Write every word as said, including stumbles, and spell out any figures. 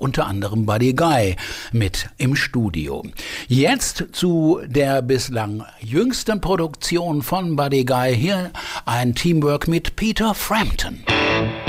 unter anderem Buddy Guy mit im Studio. Jetzt zu der bislang jüngsten Produktion von Buddy Guy. Hier ein Teamwork mit Peter Frampton.